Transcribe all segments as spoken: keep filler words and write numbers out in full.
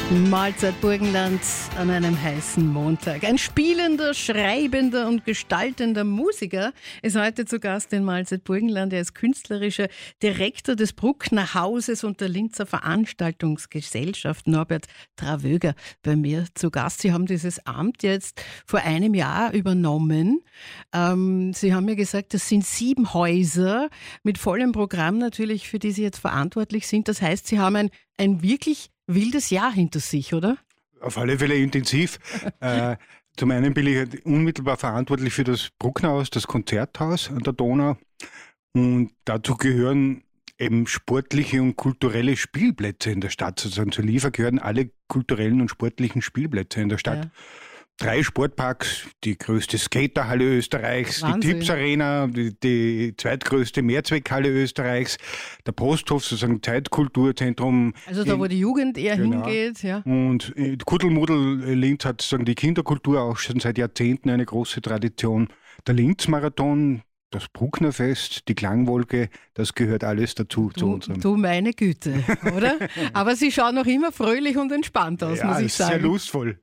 Mahlzeit Burgenland an einem heißen Montag. Ein spielender, schreibender und gestaltender Musiker ist heute zu Gast in Mahlzeit Burgenland. Er ist künstlerischer Direktor des Bruckner Hauses und der Linzer Veranstaltungsgesellschaft. Norbert Travöger bei mir zu Gast. Sie haben dieses Amt jetzt vor einem Jahr übernommen. Ähm, Sie haben mir gesagt, das sind sieben Häuser mit vollem Programm natürlich, für die Sie jetzt verantwortlich sind. Das heißt, Sie haben ein, ein wirklich wildes Jahr hinter sich, oder? Auf alle Fälle intensiv. äh, zum einen bin ich unmittelbar verantwortlich für das Bruckner Haus, das Konzerthaus an der Donau. Und dazu gehören eben sportliche und kulturelle Spielplätze in der Stadt. Sozusagen zur Liefer gehören alle kulturellen und sportlichen Spielplätze in der Stadt. Ja. Drei Sportparks, die größte Skaterhalle Österreichs, Wahnsinn. Die Tips Arena, die, die zweitgrößte Mehrzweckhalle Österreichs, der Posthof, sozusagen Zeitkulturzentrum. Also da, in, wo die Jugend eher genau. hingeht. Ja. Und Kuddelmuddel Linz hat sozusagen die Kinderkultur auch schon seit Jahrzehnten eine große Tradition. Der Linz-Marathon, das Brucknerfest, die Klangwolke, das gehört alles dazu. Du, zu unserem. Du meine Güte, oder? Aber Sie schauen noch immer fröhlich und entspannt aus, ja, muss ich sagen. Ja, sehr lustvoll.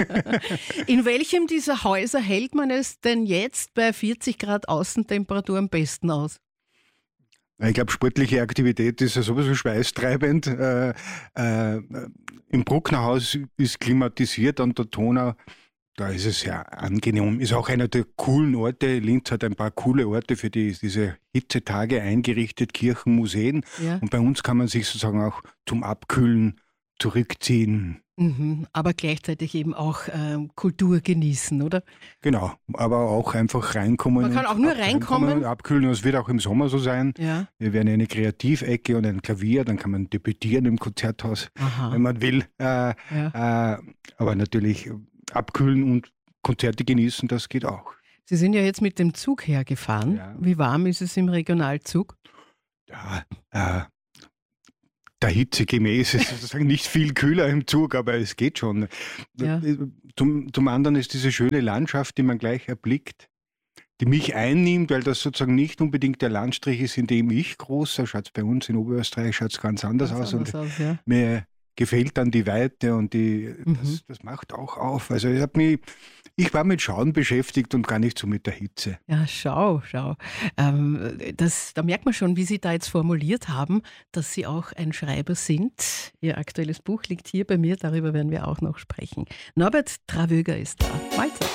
In welchem dieser Häuser hält man es denn jetzt bei vierzig Grad Außentemperatur am besten aus? Ich glaube, sportliche Aktivität ist ja sowieso schweißtreibend. Äh, äh, Im Bruckner Haus ist klimatisiert an der Donau. Da ist es sehr angenehm. Ist auch einer der coolen Orte. Linz hat ein paar coole Orte für die, diese Hitzetage eingerichtet, Kirchen, Museen. Ja. Und bei uns kann man sich sozusagen auch zum Abkühlen zurückziehen. Mhm, aber gleichzeitig eben auch ähm, Kultur genießen, oder? Genau, aber auch einfach reinkommen. Man kann auch nur ab, reinkommen. Und abkühlen. Das wird auch im Sommer so sein. Ja. Wir werden eine Kreativecke und ein Klavier, dann kann man debütieren im Konzerthaus, Aha. wenn man will. Äh, ja. äh, aber natürlich abkühlen und Konzerte genießen, das geht auch. Sie sind ja jetzt mit dem Zug hergefahren. Ja. Wie warm ist es im Regionalzug? Ja, äh, der Hitze gemäß ist sozusagen nicht viel kühler im Zug, aber es geht schon. Ja. Zum, zum anderen ist diese schöne Landschaft, die man gleich erblickt, die mich einnimmt, weil das sozusagen nicht unbedingt der Landstrich ist, in dem ich groß war. Schaut bei uns in Oberösterreich schaut es ganz anders ganz aus. Anders und aus ja. Mir gefällt dann die Weite und die, mhm. das, das macht auch auf. Also ich habe mich, ich war mit Schauen beschäftigt und gar nicht so mit der Hitze. Ja, schau, schau. Ähm, das, da merkt man schon, wie Sie da jetzt formuliert haben, dass Sie auch ein Schreiber sind. Ihr aktuelles Buch liegt hier bei mir, darüber werden wir auch noch sprechen. Norbert Travöger ist da. Mahlzeit.